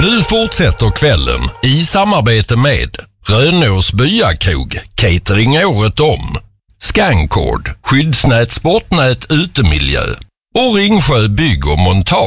Nu fortsätter kvällen i samarbete med Rönås Byakrog, catering året om, Scancord, skyddsnät, sportnät, utemiljö och Ringsjö bygg och montage.